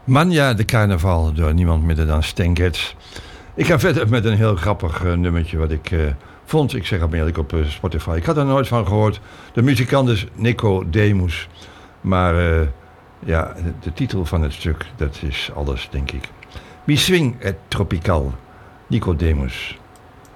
Manja de Carnaval door niemand minder dan Stan Getz. Ik ga verder met een heel grappig nummertje wat ik vond. Ik zeg het eerlijk op Spotify. Ik had er nooit van gehoord. De muzikant is Nico Demus. Maar ja, de titel van het stuk, dat is alles, denk ik. Mi swing et tropical. Nico Demus.